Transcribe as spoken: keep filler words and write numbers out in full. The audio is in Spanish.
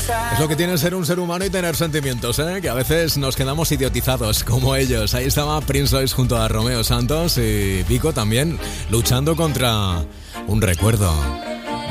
Es lo que tiene ser un ser humano y tener sentimientos, ¿eh? Que a veces nos quedamos idiotizados como ellos. Ahí estaba Prince Royce junto a Romeo Santos y Vico también luchando contra un recuerdo.